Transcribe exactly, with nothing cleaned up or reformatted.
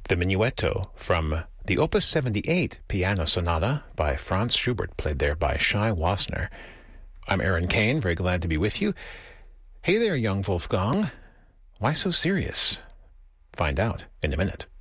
The Minuetto from the Opus seventy-eight Piano Sonata by Franz Schubert, played there by Shai Wassenaar. I'm Aaron Kane, very glad to be with you. Hey there, young Wolfgang. Why so serious? Find out in a minute.